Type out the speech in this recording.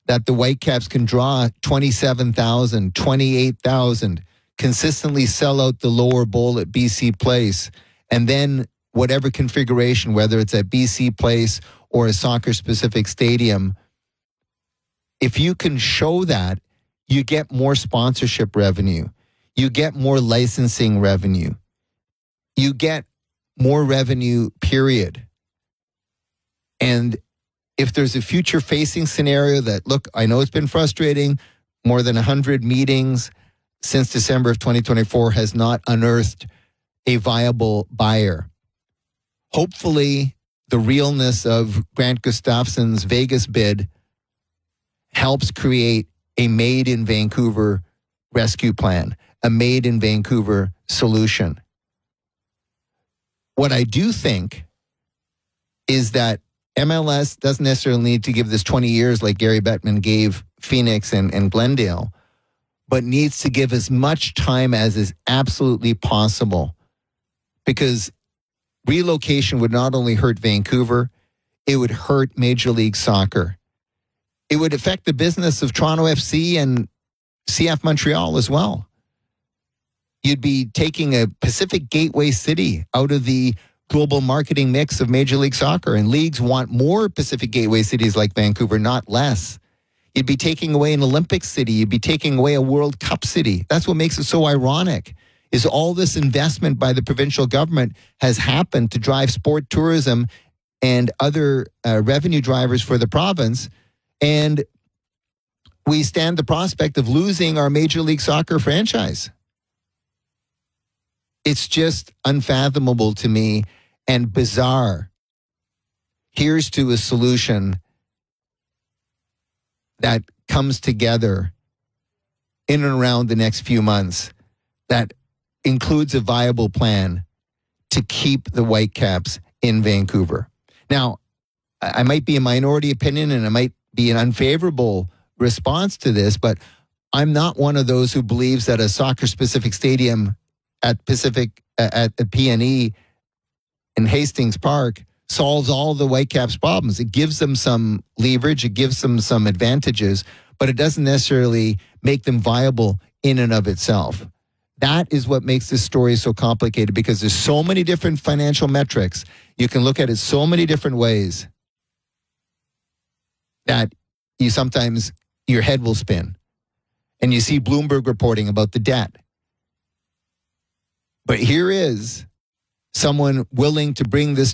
that the Whitecaps can draw 27,000, 28,000, consistently sell out the lower bowl at BC Place, and then whatever configuration, whether it's at BC Place or a soccer-specific stadium, if you can show that, you get more sponsorship revenue. You get more licensing revenue. You get more revenue, period. And if there's a future-facing scenario that, look, I know it's been frustrating, more than 100 meetings since December of 2024 has not unearthed a viable buyer. Hopefully, the realness of Grant Gustafson's Vegas bid helps create a made-in-Vancouver rescue plan, a made-in-Vancouver solution. What I do think is that MLS doesn't necessarily need to give this 20 years like Gary Bettman gave Phoenix and Glendale, but needs to give as much time as is absolutely possible, because relocation would not only hurt Vancouver, it would hurt Major League Soccer. It would affect the business of Toronto FC and CF Montreal as well. You'd be taking a Pacific Gateway city out of the global marketing mix of Major League Soccer, and leagues want more Pacific Gateway cities like Vancouver, not less. You'd be taking away an Olympic city. You'd be taking away a World Cup city. That's what makes it so ironic, is all this investment by the provincial government has happened to drive sport tourism and other revenue drivers for the province. And we stand the prospect of losing our Major League Soccer franchise. It's just unfathomable to me and bizarre. Here's to a solution that comes together in and around the next few months that includes a viable plan to keep the Whitecaps in Vancouver. Now, I might be a minority opinion and I might be an unfavorable response to this, but I'm not one of those who believes that a soccer-specific stadium at the PNE in Hastings Park solves all the Whitecaps' problems. It gives them some leverage, it gives them some advantages, but it doesn't necessarily make them viable in and of itself. That is what makes this story so complicated, because there's so many different financial metrics. You can look at it so many different ways that you sometimes, your head will spin. And you see Bloomberg reporting about the debt. But here is someone willing to bring this